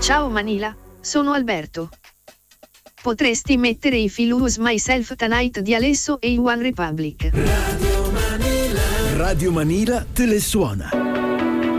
Ciao Manila, sono Alberto. Potresti mettere I Feel Lose Myself Tonight di Alesso e i One Republic. Radio Manila te le suona.